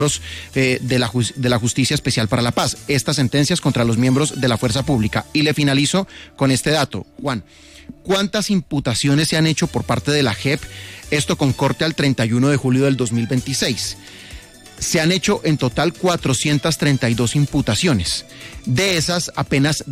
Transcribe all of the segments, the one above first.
de la Justicia Especial para la Paz, estas sentencias contra los miembros de la fuerza pública. Y le finalizo con este dato, Juan. ¿Cuántas imputaciones se han hecho por parte de la JEP? Esto con corte al 31 de julio del 2026. Se han hecho en total 432 imputaciones. De esas, apenas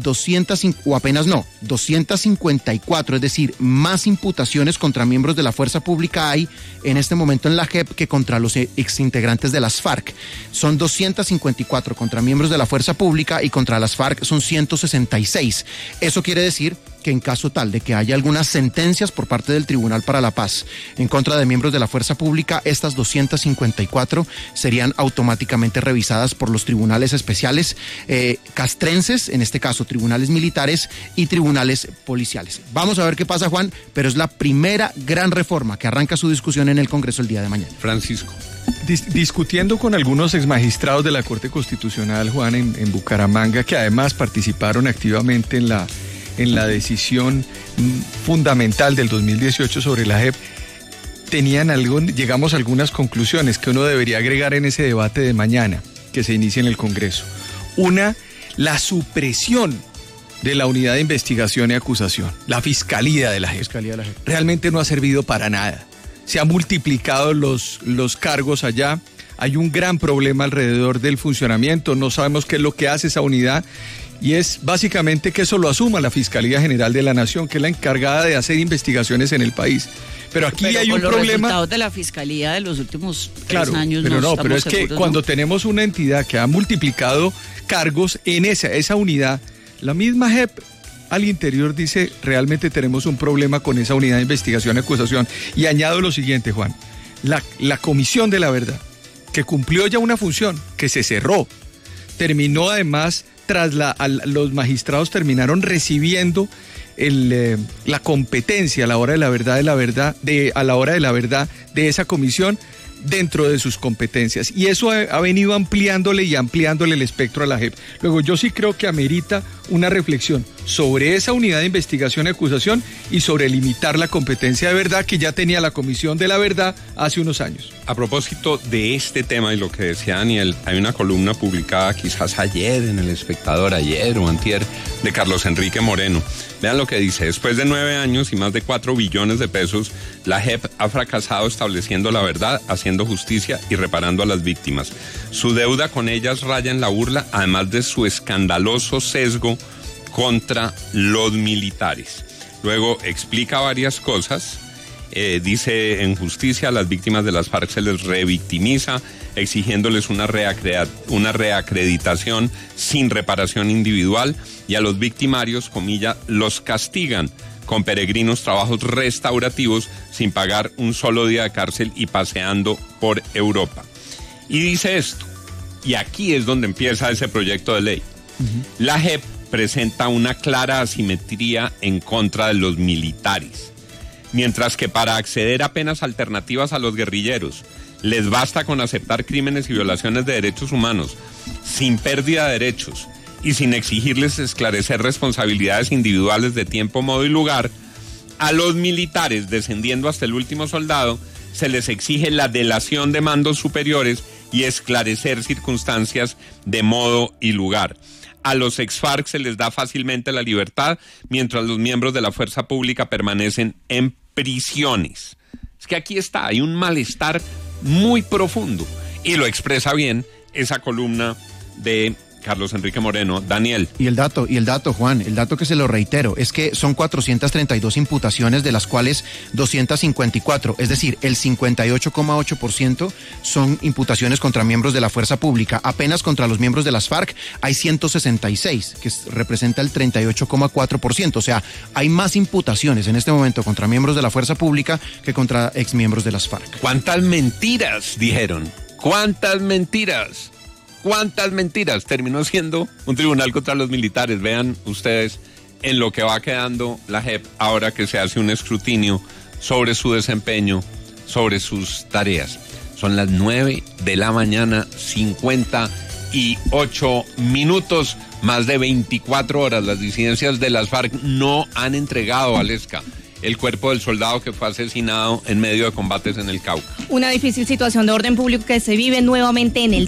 254, es decir, más imputaciones contra miembros de la fuerza pública hay en este momento en la JEP que contra los exintegrantes de las FARC. Son 254 contra miembros de la fuerza pública y contra las FARC son 166. Eso quiere decir que en caso tal de que haya algunas sentencias por parte del Tribunal para la Paz en contra de miembros de la fuerza pública, estas 254 serían automáticamente revisadas por los tribunales especiales castrenses, en este caso tribunales militares y tribunales policiales. Vamos a ver qué pasa, Juan, pero es la primera gran reforma que arranca su discusión en el Congreso el día de mañana. Francisco. Discutiendo con algunos exmagistrados de la Corte Constitucional, Juan, en Bucaramanga, que además participaron activamente en la decisión fundamental del 2018 sobre la JEP, llegamos a algunas conclusiones que uno debería agregar en ese debate de mañana que se inicia en el Congreso. Una, la supresión de la unidad de investigación y acusación, la fiscalía de la JEP. Realmente no ha servido para nada. Se han multiplicado los cargos allá. Hay un gran problema alrededor del funcionamiento. No sabemos qué es lo que hace esa unidad. Y es básicamente que eso lo asuma la Fiscalía General de la Nación, que es la encargada de hacer investigaciones en el país. Pero aquí hay un problema. Los resultados de la Fiscalía de los últimos 3 años pero es que cuando tenemos una entidad que ha multiplicado cargos en esa unidad, la misma JEP al interior dice, realmente tenemos un problema con esa unidad de investigación y acusación. Y añado lo siguiente, Juan, la Comisión de la Verdad, que cumplió ya una función, que se cerró, terminó además, los magistrados terminaron recibiendo la competencia a la hora de la verdad de esa comisión dentro de sus competencias, y eso ha venido ampliándole el espectro a la JEP. Luego yo sí creo que amerita una reflexión sobre esa unidad de investigación y acusación y sobre limitar la competencia de verdad que ya tenía la Comisión de la Verdad hace unos años. A propósito de este tema y lo que decía Daniel, hay una columna publicada quizás ayer en El Espectador, ayer o antier, de Carlos Enrique Moreno. Vean lo que dice: después de 9 años y más de 4 billones de pesos, la JEP ha fracasado estableciendo la verdad, haciendo justicia y reparando a las víctimas. Su deuda con ellas raya en la burla, además de su escandaloso sesgo contra los militares. Luego explica varias cosas. Dice, en justicia a las víctimas de las FARC se les revictimiza, exigiéndoles una reacreditación sin reparación individual, y a los victimarios, comilla, los castigan con peregrinos trabajos restaurativos sin pagar un solo día de cárcel y paseando por Europa. Y dice esto, y aquí es donde empieza ese proyecto de ley. La JEP presenta una clara asimetría en contra de los militares. Mientras que para acceder a penas alternativas a los guerrilleros les basta con aceptar crímenes y violaciones de derechos humanos sin pérdida de derechos y sin exigirles esclarecer responsabilidades individuales de tiempo, modo y lugar, a los militares, descendiendo hasta el último soldado, se les exige la delación de mandos superiores y esclarecer circunstancias de modo y lugar. A los ex-FARC se les da fácilmente la libertad, mientras los miembros de la fuerza pública permanecen en prisiones. Es que aquí está, hay un malestar muy profundo, y lo expresa bien esa columna de Carlos Enrique Moreno. Daniel. Y el dato, Juan, el dato que se lo reitero, es que son 432 imputaciones, de las cuales 254, es decir, el 58,8% son imputaciones contra miembros de la fuerza pública. Apenas contra los miembros de las FARC hay 166, que representa el 38,4%. O sea, hay más imputaciones en este momento contra miembros de la fuerza pública que contra exmiembros de las FARC. ¿Cuántas mentiras dijeron? ¿Cuántas mentiras? ¿Cuántas mentiras? Terminó siendo un tribunal contra los militares. Vean ustedes en lo que va quedando la JEP ahora que se hace un escrutinio sobre su desempeño, sobre sus tareas. Son las 9 de la mañana, 58 minutos, más de 24 horas. Las disidencias de las FARC no han entregado, Aleska, el cuerpo del soldado que fue asesinado en medio de combates en el Cauca. Una difícil situación de orden público que se vive nuevamente en el